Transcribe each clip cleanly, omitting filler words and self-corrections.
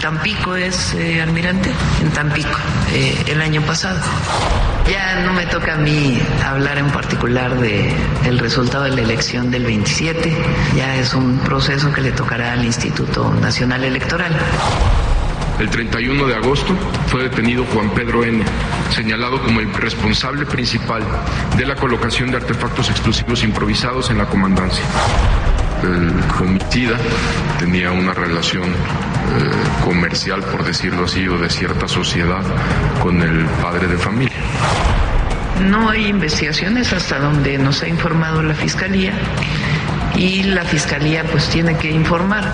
Tampico es almirante, en Tampico, el año pasado. Ya no me toca a mí hablar en particular del resultado de la elección del 27, ya es un proceso que le tocará al Instituto Nacional Electoral. El 31 de agosto fue detenido Juan Pedro N., señalado como el responsable principal de la colocación de artefactos explosivos improvisados en la comandancia. El homicida tenía una relación comercial, por decirlo así, o de cierta sociedad con el padre de familia. No hay investigaciones hasta donde nos ha informado la Fiscalía y la Fiscalía pues tiene que informar.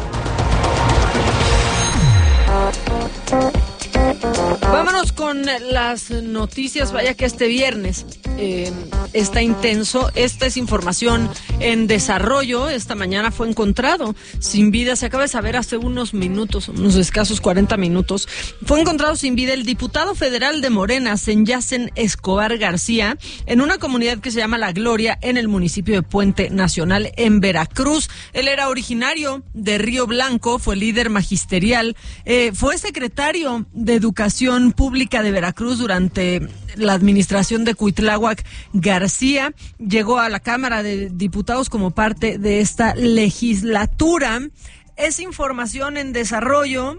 Vámonos con las noticias. Vaya que este viernes está intenso. Esta es información en desarrollo. Esta mañana fue encontrado sin vida. Se acaba de saber hace unos minutos, unos escasos 40 minutos. Fue encontrado sin vida el diputado federal de Morena, Senyacen Escobar García, en una comunidad que se llama La Gloria, en el municipio de Puente Nacional, en Veracruz. Él era originario de Río Blanco, fue líder magisterial, fue secretario de Educación Pública de Veracruz durante la administración de Cuitláhuac García, llegó a la Cámara de Diputados como parte de esta legislatura. Es información en desarrollo,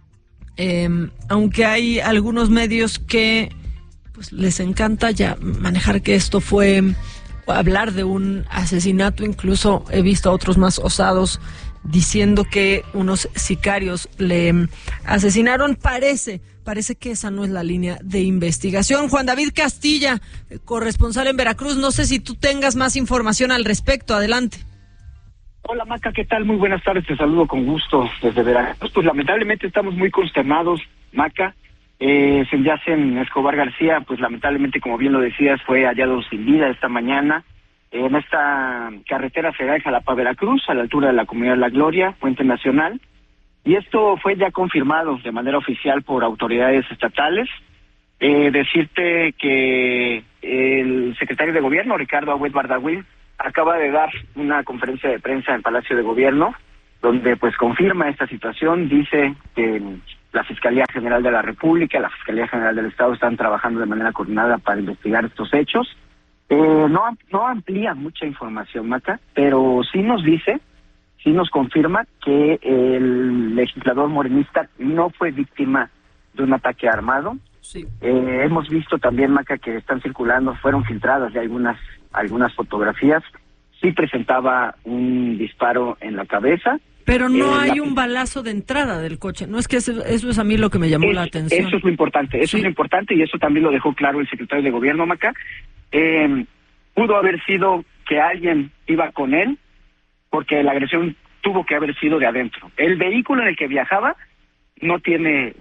aunque hay algunos medios que pues les encanta ya manejar que esto fue hablar de un asesinato. Incluso he visto a otros más osados diciendo que unos sicarios le asesinaron. Parece que esa no es la línea de investigación. Juan David Castilla, corresponsal en Veracruz, no sé si tú tengas más información al respecto. Adelante. Hola Maca, ¿qué tal? Muy buenas tardes, te saludo con gusto desde Veracruz. Pues lamentablemente estamos muy consternados, Maca. Senyacen Escobar García, pues lamentablemente, como bien lo decías, fue hallado sin vida esta mañana en esta carretera federal Jalapa-Veracruz, a la altura de la comunidad La Gloria, Puente Nacional. Y esto fue ya confirmado de manera oficial por autoridades estatales. Decirte que el secretario de Gobierno, Ricardo Agüed Bardagüín, acaba de dar una conferencia de prensa en Palacio de Gobierno, donde pues confirma esta situación. Dice que la Fiscalía General de la República, la Fiscalía General del Estado están trabajando de manera coordinada para investigar estos hechos. No amplía mucha información, Maca, pero sí nos confirma que el legislador morenista no fue víctima de un ataque armado. Sí. Hemos visto también, Maca, que están circulando, fueron filtradas ya algunas fotografías. Sí presentaba un disparo en la cabeza. Pero no hay un balazo de entrada del coche. No es que eso es a mí lo que me llamó la atención. Eso es lo importante, es lo importante, y eso también lo dejó claro el secretario de Gobierno, Maca. Pudo haber sido que alguien iba con él, porque la agresión tuvo que haber sido de adentro. El vehículo en el que viajaba no tiene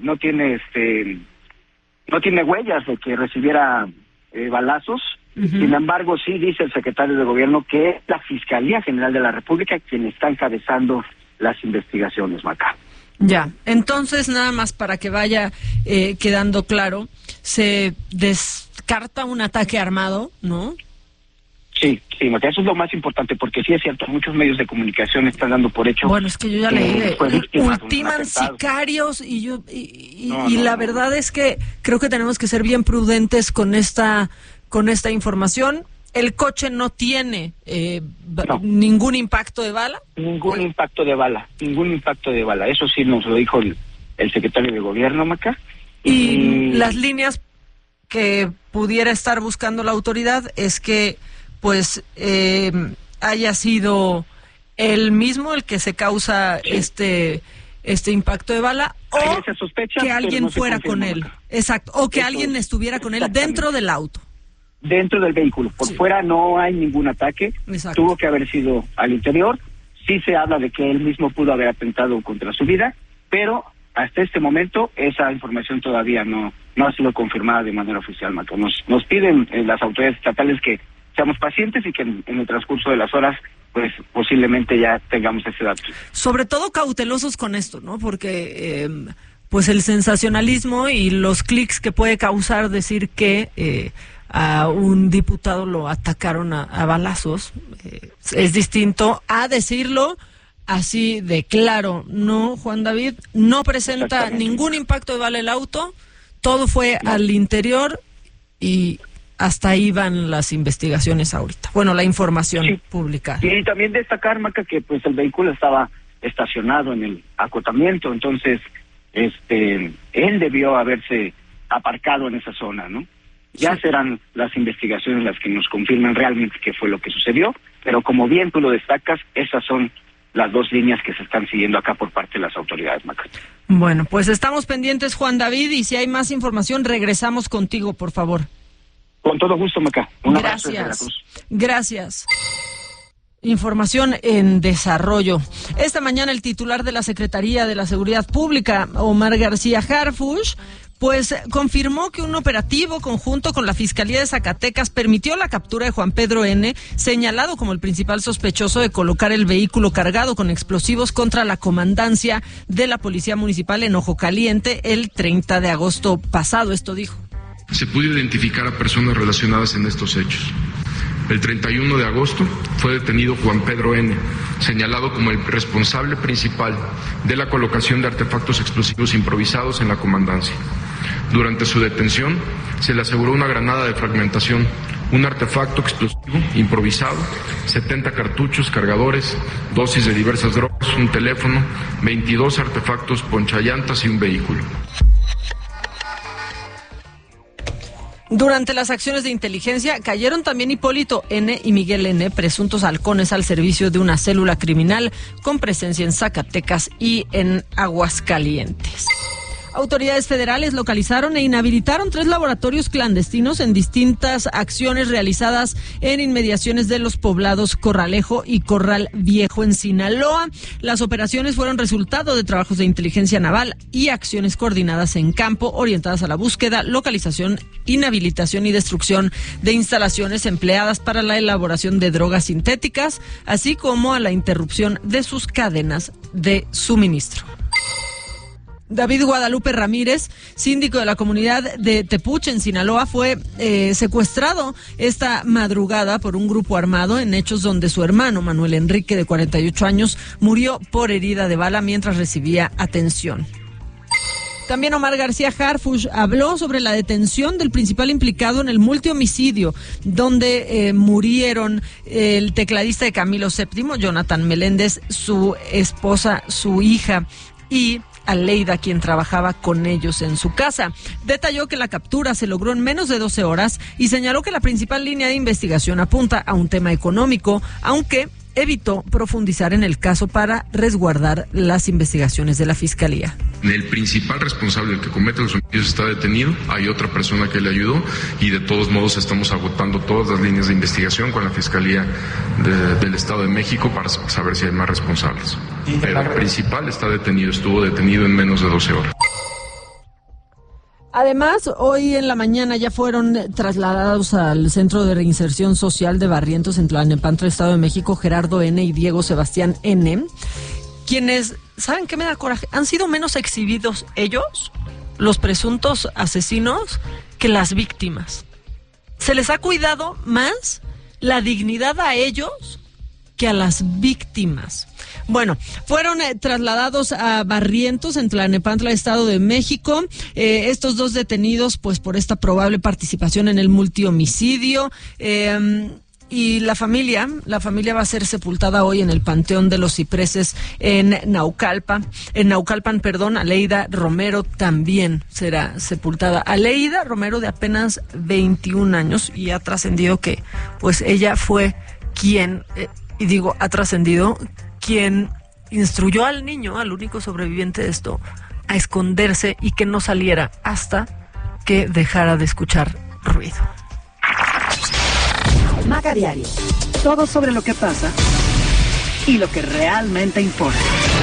huellas de que recibiera balazos. Uh-huh. Sin embargo, sí dice el secretario de Gobierno que es la Fiscalía General de la República quien está encabezando las investigaciones, Maca. Ya, entonces nada más para que vaya quedando claro, se descarta un ataque armado, ¿no? Sí, Maca, eso es lo más importante, porque sí es cierto, muchos medios de comunicación están dando por hecho. Bueno, es que yo ya leí, ultiman sicarios y la verdad es que creo que tenemos que ser bien prudentes con esta información. El coche no tiene ningún impacto de bala. Ningún impacto de bala. Eso sí nos lo dijo el secretario de Gobierno, Maca. Y las líneas que pudiera estar buscando la autoridad es que pues haya sido él mismo el que se causa este impacto de bala, o sospecha, que alguien no fuera con él. Exacto, o que alguien estuviera con él dentro del auto. Dentro del vehículo. Por fuera no hay ningún ataque. Exacto. Tuvo que haber sido al interior. Sí se habla de que él mismo pudo haber atentado contra su vida, pero hasta este momento esa información todavía no ha sido confirmada de manera oficial, Mato. Nos piden las autoridades estatales que seamos pacientes y que en el transcurso de las horas pues posiblemente ya tengamos ese dato. Sobre todo cautelosos con esto, ¿no? Porque pues el sensacionalismo y los clics que puede causar decir que a un diputado lo atacaron a balazos es distinto a decirlo así de claro, ¿no, Juan David? No presenta ningún impacto de bala el auto, todo fue al interior y hasta ahí van las investigaciones ahorita. Bueno, la información publicada. Y también destacar, Maca, que pues el vehículo estaba estacionado en el acotamiento, entonces él debió haberse aparcado en esa zona, ¿no? Ya serán las investigaciones las que nos confirmen realmente qué fue lo que sucedió, pero como bien tú lo destacas, esas son las dos líneas que se están siguiendo acá por parte de las autoridades, Maca. Bueno, pues estamos pendientes, Juan David, y si hay más información, regresamos contigo, por favor. Con todo gusto, Maca. Un abrazo desde Veracruz. Gracias. Información en desarrollo. Esta mañana el titular de la Secretaría de la Seguridad Pública, Omar García Harfuch, pues confirmó que un operativo conjunto con la Fiscalía de Zacatecas permitió la captura de Juan Pedro N., señalado como el principal sospechoso de colocar el vehículo cargado con explosivos contra la comandancia de la Policía Municipal en Ojo Caliente el 30 de agosto pasado. Esto dijo. Se pudo identificar a personas relacionadas en estos hechos. El 31 de agosto fue detenido Juan Pedro N., señalado como el responsable principal de la colocación de artefactos explosivos improvisados en la comandancia. Durante su detención, se le aseguró una granada de fragmentación, un artefacto explosivo improvisado, 70 cartuchos, cargadores, dosis de diversas drogas, un teléfono, 22 artefactos ponchallantas y un vehículo. Durante las acciones de inteligencia cayeron también Hipólito N. y Miguel N., presuntos halcones al servicio de una célula criminal con presencia en Zacatecas y en Aguascalientes. Autoridades federales localizaron e inhabilitaron 3 laboratorios clandestinos en distintas acciones realizadas en inmediaciones de los poblados Corralejo y Corral Viejo en Sinaloa. Las operaciones fueron resultado de trabajos de inteligencia naval y acciones coordinadas en campo orientadas a la búsqueda, localización, inhabilitación y destrucción de instalaciones empleadas para la elaboración de drogas sintéticas, así como a la interrupción de sus cadenas de suministro. David Guadalupe Ramírez, síndico de la comunidad de Tepuche, en Sinaloa, fue secuestrado esta madrugada por un grupo armado en hechos donde su hermano, Manuel Enrique, de 48 años, murió por herida de bala mientras recibía atención. También Omar García Harfuch habló sobre la detención del principal implicado en el multihomicidio, donde murieron el tecladista de Camilo VII, Jonathan Meléndez, su esposa, su hija y Aleida, quien trabajaba con ellos en su casa. Detalló que la captura se logró en menos de 12 horas y señaló que la principal línea de investigación apunta a un tema económico, aunque evitó profundizar en el caso para resguardar las investigaciones de la Fiscalía. El principal responsable, el que comete los homicidios, está detenido. Hay otra persona que le ayudó y de todos modos estamos agotando todas las líneas de investigación con la Fiscalía del Estado de México para saber si hay más responsables. Pero el principal está detenido, estuvo detenido en menos de 12 horas. Además, hoy en la mañana ya fueron trasladados al Centro de Reinserción Social de Barrientos en Tlalnepantla, Estado de México, Gerardo N. y Diego Sebastián N., quienes, ¿saben qué me da coraje? Han sido menos exhibidos ellos, los presuntos asesinos, que las víctimas. Se les ha cuidado más la dignidad a ellos que a las víctimas. Bueno, fueron trasladados a Barrientos, en Tlalnepantla, Estado de México. Estos 2 detenidos, pues, por esta probable participación en el multihomicidio. Y la familia va a ser sepultada hoy en el Panteón de los Cipreses en Naucalpan. Aleida Romero también será sepultada. Aleida Romero, de apenas 21 años, y ha trascendido que, pues, ella fue quien, ha trascendido, quien instruyó al niño, al único sobreviviente de esto, a esconderse y que no saliera hasta que dejara de escuchar ruido. Maca Diario. Todo sobre lo que pasa y lo que realmente importa.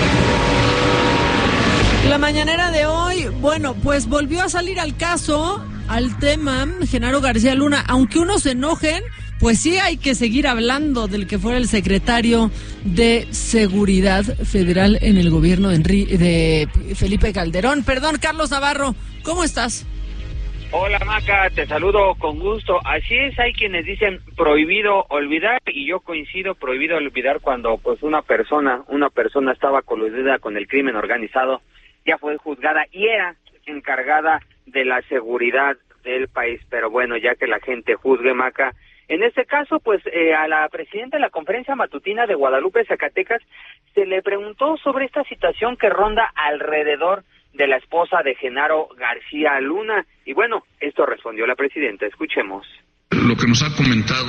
La mañanera de hoy, bueno, pues volvió a salir al caso, al tema, Genaro García Luna. Aunque unos se enojen, pues sí hay que seguir hablando del que fuera el secretario de Seguridad Federal en el gobierno de Felipe Calderón. Perdón, Carlos Navarro, ¿cómo estás? Hola Maca, te saludo con gusto. Así es, hay quienes dicen prohibido olvidar y yo coincido, prohibido olvidar cuando pues una persona estaba coludida con el crimen organizado, ya fue juzgada y era encargada de la seguridad del país. Pero bueno, ya que la gente juzgue, Maca, en este caso pues a la presidenta de la conferencia matutina de Guadalupe, Zacatecas, se le preguntó sobre esta situación que ronda alrededor de la esposa de Genaro García Luna. Y bueno, esto respondió la presidenta. Escuchemos. Lo que nos ha comentado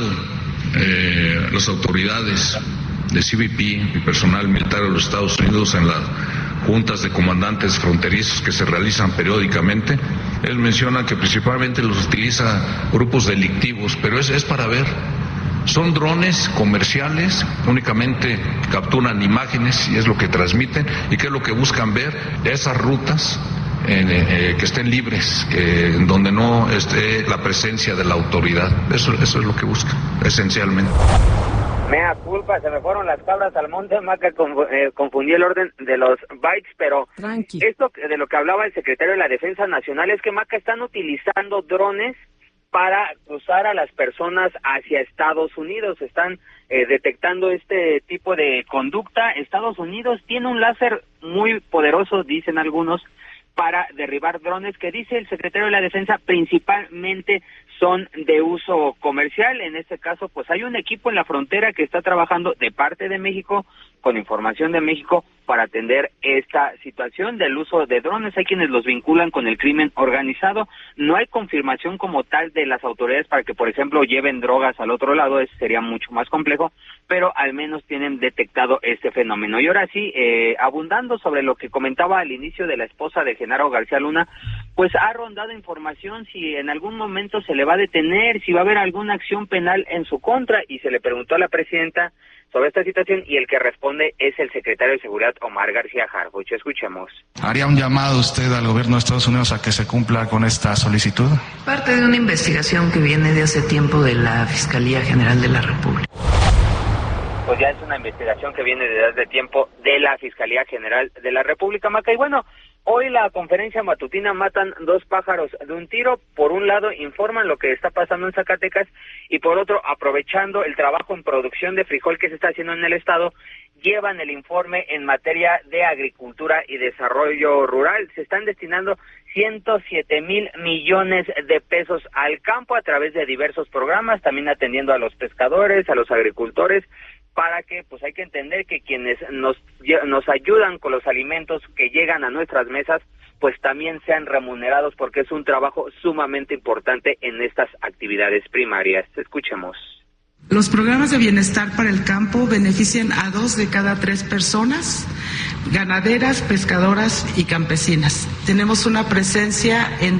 las autoridades de CBP y personal militar de los Estados Unidos en las juntas de comandantes fronterizos que se realizan periódicamente, él menciona que principalmente los utiliza grupos delictivos, pero es para ver. Son drones comerciales, únicamente capturan imágenes y es lo que transmiten. ¿Y qué es lo que buscan ver? Esas rutas que estén libres, en donde no esté la presencia de la autoridad. Eso es lo que buscan, esencialmente. Mea culpa, se me fueron las cabras al monte, Maca, confundí el orden de los bytes, pero tranqui. Esto de lo que hablaba el secretario de la Defensa Nacional es que, Maca, están utilizando drones para cruzar a las personas hacia Estados Unidos. Están detectando este tipo de conducta. Estados Unidos tiene un láser muy poderoso, dicen algunos, para derribar drones, que dice el secretario de la Defensa principalmente son de uso comercial. En este caso, pues hay un equipo en la frontera que está trabajando de parte de México, con información de México, para atender esta situación del uso de drones. Hay quienes los vinculan con el crimen organizado. No hay confirmación como tal de las autoridades para que, por ejemplo, lleven drogas al otro lado. Eso sería mucho más complejo, pero al menos tienen detectado este fenómeno. Y ahora sí, abundando sobre lo que comentaba al inicio de la esposa de Genaro García Luna, pues ha rondado información si en algún momento se le va a detener, si va a haber alguna acción penal en su contra, y se le preguntó a la presidenta sobre esta situación, y el que responde es el secretario de Seguridad, Omar García Harfuch. Escuchemos. ¿Haría un llamado usted al gobierno de Estados Unidos a que se cumpla con esta solicitud? Parte de una investigación que viene de hace tiempo de la Fiscalía General de la República. Pues ya es una investigación que viene desde hace tiempo de la Fiscalía General de la República, Maca. Y bueno, hoy la conferencia matutina matan dos pájaros de un tiro. Por un lado, informan lo que está pasando en Zacatecas, y por otro, aprovechando el trabajo en producción de frijol que se está haciendo en el estado, llevan el informe en materia de agricultura y desarrollo rural. Se están destinando 107,000 millones de pesos al campo a través de diversos programas, también atendiendo a los pescadores, a los agricultores, para que, pues hay que entender que quienes nos ayudan con los alimentos que llegan a nuestras mesas, pues también sean remunerados, porque es un trabajo sumamente importante en estas actividades primarias. Escuchemos. Los programas de bienestar para el campo benefician a 2 de cada 3 personas, ganaderas, pescadoras y campesinas. Tenemos una presencia en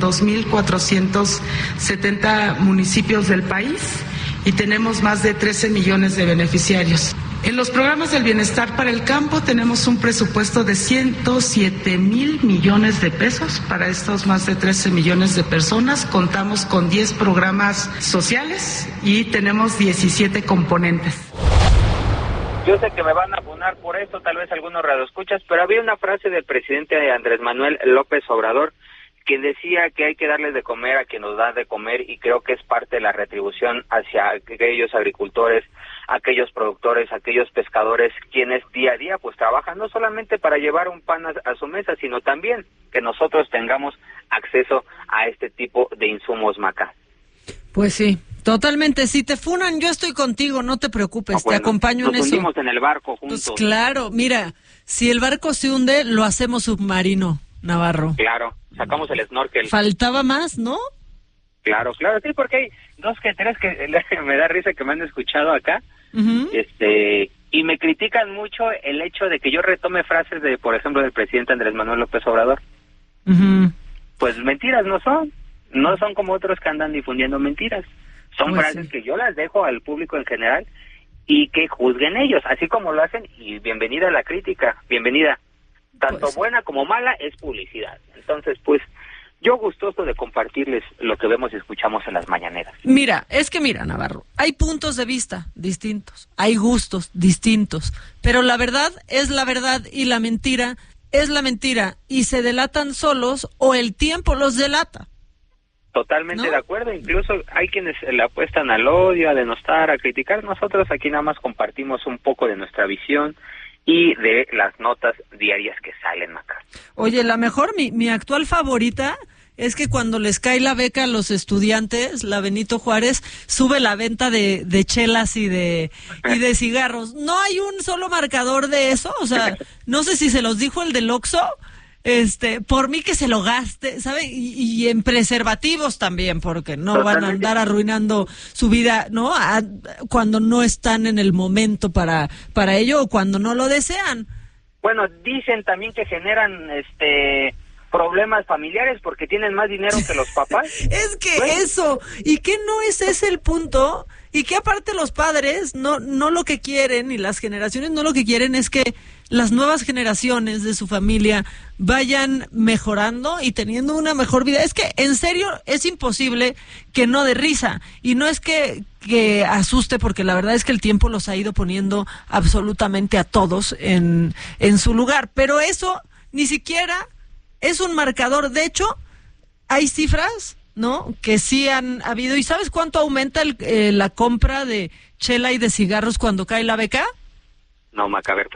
2,470 municipios del país y tenemos más de 13 millones de beneficiarios. En los programas del bienestar para el campo tenemos un presupuesto de 107,000 millones de pesos para estos más de 13 millones de personas. Contamos con 10 programas sociales y tenemos 17 componentes. Yo sé que me van a abonar por esto, tal vez algunos radioescuchas, pero había una frase del presidente Andrés Manuel López Obrador, quien decía que hay que darles de comer a quien nos da de comer, y creo que es parte de la retribución hacia aquellos agricultores, aquellos productores, aquellos pescadores, quienes día a día pues trabajan no solamente para llevar un pan a su mesa, sino también que nosotros tengamos acceso a este tipo de insumos, Maca. Pues sí, totalmente. Si te funan, yo estoy contigo, no te preocupes, te acompaño en eso. Nos hundimos en el barco juntos. Pues claro, mira, si el barco se hunde, lo hacemos submarino, Navarro. Claro, sacamos el snorkel. Faltaba más, ¿no? Claro, sí, porque hay 2 que 3 que me da risa que me han escuchado acá, y me critican mucho el hecho de que yo retome frases de, por ejemplo, del presidente Andrés Manuel López Obrador. Pues mentiras no son como otros que andan difundiendo mentiras. Son pues frases que yo las dejo al público en general y que juzguen ellos, así como lo hacen, y bienvenida a la crítica, bienvenida. Tanto pues buena como mala es publicidad. Entonces, pues, yo gustoso de compartirles lo que vemos y escuchamos en las mañaneras. Mira, Navarro, hay puntos de vista distintos, hay gustos distintos, pero la verdad es la verdad y la mentira es la mentira, y se delatan solos o el tiempo los delata. Totalmente, ¿no? de acuerdo. Incluso hay quienes le apuestan al odio, a denostar, a criticar. Nosotros aquí nada más compartimos un poco de nuestra visión y de las notas diarias que salen acá. Oye, la mejor, mi actual favorita es que cuando les cae la beca a los estudiantes, la Benito Juárez sube la venta de chelas y de cigarros. No hay un solo marcador de eso, o sea, no sé si se los dijo el del Oxxo, por mí que se lo gaste, ¿sabe? Y en preservativos también, porque no van a andar arruinando su vida, ¿no? Cuando no están en el momento para ello o cuando no lo desean. Bueno, dicen también que generan problemas familiares porque tienen más dinero que los papás. Es que eso, y que no es ese el punto, y que aparte los padres no lo que quieren, y las generaciones no lo que quieren es que las nuevas generaciones de su familia vayan mejorando y teniendo una mejor vida. Es que en serio es imposible que no dé risa, y no es que asuste, porque la verdad es que el tiempo los ha ido poniendo absolutamente a todos en su lugar, pero eso ni siquiera es un marcador. De hecho, hay cifras, ¿no?, que sí han habido. ¿Y sabes cuánto aumenta la compra de chela y de cigarros cuando cae la beca? No, Maca, a ver,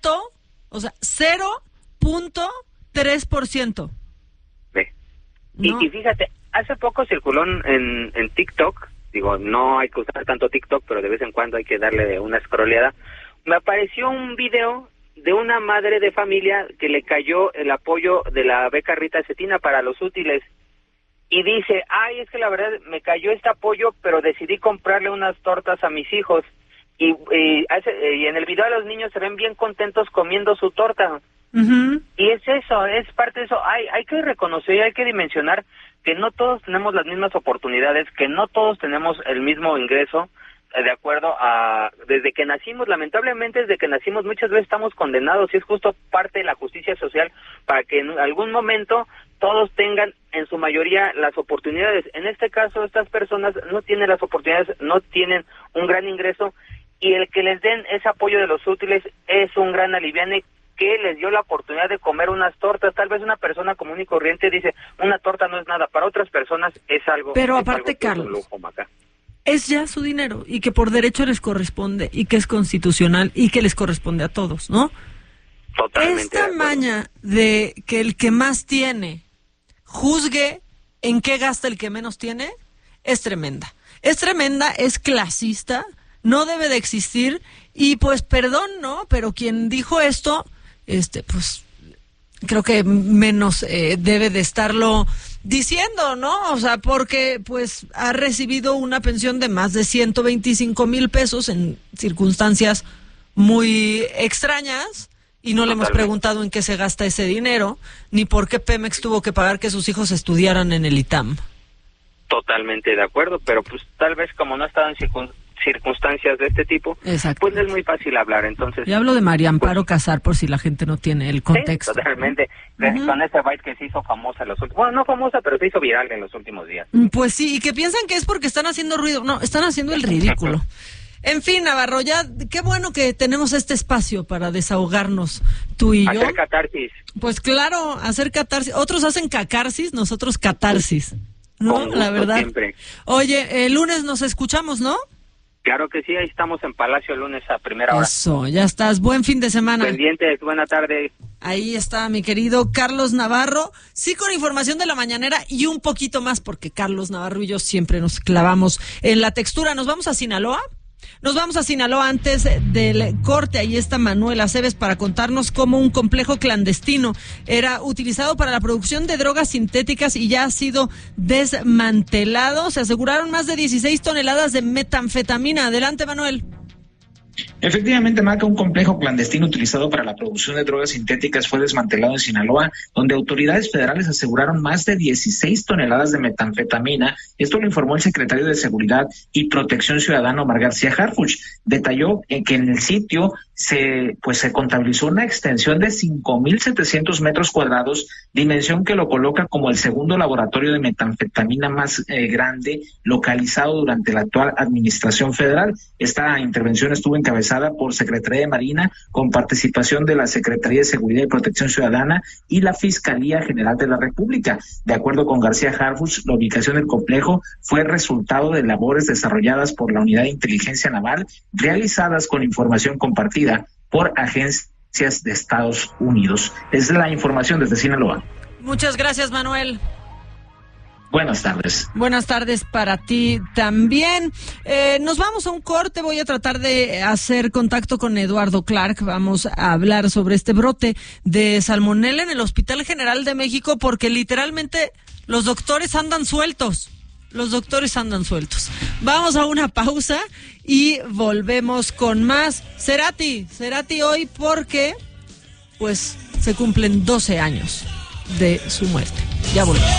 0.3%. Ve. No. Y fíjate, hace poco circuló en TikTok, digo, no hay que usar tanto TikTok, pero de vez en cuando hay que darle una scrolleada. Me apareció un video de una madre de familia que le cayó el apoyo de la beca Rita Cetina para los útiles, y dice, ay, es que la verdad me cayó este apoyo, pero decidí comprarle unas tortas a mis hijos, y en el video los niños se ven bien contentos comiendo su torta. Uh-huh. Y es eso, es parte de eso. Hay que reconocer y hay que dimensionar que no todos tenemos las mismas oportunidades, que no todos tenemos el mismo ingreso, de acuerdo a, desde que nacimos, lamentablemente desde que nacimos muchas veces estamos condenados, y es justo parte de la justicia social para que en algún momento todos tengan en su mayoría las oportunidades. En este caso, estas personas no tienen las oportunidades, no tienen un gran ingreso, y el que les den ese apoyo de los útiles es un gran aliviane que les dio la oportunidad de comer unas tortas. Tal vez una persona común y corriente dice, una torta no es nada, para otras personas es algo. Pero aparte, Carlos, lujo, Maca, es ya su dinero, y que por derecho les corresponde, y que es constitucional, y que les corresponde a todos, ¿no? Totalmente. Esta maña de que el que más tiene juzgue en qué gasta el que menos tiene es tremenda. Es tremenda, es clasista, no debe de existir, y pues perdón, ¿no? Pero quien dijo esto, pues creo que menos debe de estarlo diciendo, ¿no? O sea, porque pues ha recibido una pensión de más de 125,000 pesos en circunstancias muy extrañas, y no le hemos preguntado en qué se gasta ese dinero, ni por qué Pemex tuvo que pagar que sus hijos estudiaran en el ITAM. Totalmente de acuerdo, pero pues tal vez como no estaban circunstancias de este tipo, pues es muy fácil hablar. Entonces, yo hablo de María Amparo Casar, por si la gente no tiene el contexto. Sí, totalmente. Con ese byte que se hizo famosa bueno, no famosa, pero se hizo viral en los últimos días. Pues sí, y que piensan que es porque están haciendo ruido. No, están haciendo el ridículo. En fin, Navarro, ya qué bueno que tenemos este espacio para desahogarnos tú y yo. Hacer catarsis. Pues claro, hacer catarsis. Otros hacen cacarsis, nosotros catarsis. ¿No? La verdad. Siempre. Oye, el lunes nos escuchamos, ¿no? Claro que sí, ahí estamos en Palacio el lunes a primera hora. Eso, ya estás. Buen fin de semana. Pendientes, buena tarde. Ahí está mi querido Carlos Navarro, sí, con información de la mañanera y un poquito más, porque Carlos Navarro y yo siempre nos clavamos en la textura. ¿Nos vamos a Sinaloa? Nos vamos a Sinaloa antes del corte. Ahí está Manuel Aceves para contarnos cómo un complejo clandestino era utilizado para la producción de drogas sintéticas y ya ha sido desmantelado. Se aseguraron más de 16 toneladas de metanfetamina. Adelante, Manuel. Efectivamente, Maca, un complejo clandestino utilizado para la producción de drogas sintéticas fue desmantelado en Sinaloa, donde autoridades federales aseguraron más de 16 toneladas de metanfetamina. Esto lo informó el secretario de Seguridad y Protección Ciudadana, Omar García Harfuch. Detalló que en el sitio se contabilizó una extensión de 5,700 metros cuadrados, dimensión que lo coloca como el segundo laboratorio de metanfetamina más grande localizado durante la actual administración federal. Esta intervención estuvo encabezada realizada por Secretaría de Marina con participación de la Secretaría de Seguridad y Protección Ciudadana y la Fiscalía General de la República. De acuerdo con García Harfuch, la ubicación del complejo fue resultado de labores desarrolladas por la Unidad de Inteligencia Naval, realizadas con información compartida por agencias de Estados Unidos. Es la información desde Sinaloa. Muchas gracias, Manuel. Buenas tardes. Buenas tardes para ti también. Nos vamos a un corte. Voy a tratar de hacer contacto con Eduardo Clark. Vamos a hablar sobre este brote de salmonela en el Hospital General de México, porque literalmente los doctores andan sueltos. Vamos a una pausa y volvemos con más. Cerati hoy, porque pues se cumplen 12 años de su muerte. Ya volvemos.